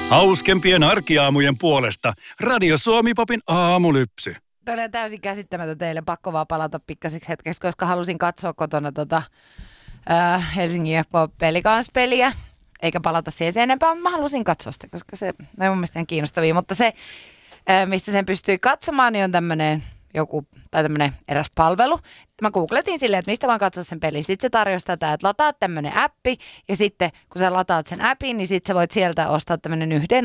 Hauskempien arkiaamujen puolesta Radio Suomi-popin aamulypsy. Tämä oli täysin käsittämätön teille. Pakko vaan palata pikkaseksi hetkeksi, koska halusin katsoa kotona Helsingin Pelikanspeliä. Eikä palata siihen sen enempää, mutta mä halusin katsoa sitä, koska se on mun mielestä kiinnostavia. Mutta se, mistä sen pystyy katsomaan, niin on tämmöinen eräs palvelu. Mä googletin silleen, että mistä vaan katsoa sen pelin. Sitten se tarjosi tätä, että lataat tämmöinen appi ja sitten kun sä lataat sen appin, niin sitten sä voit sieltä ostaa tämmöinen 1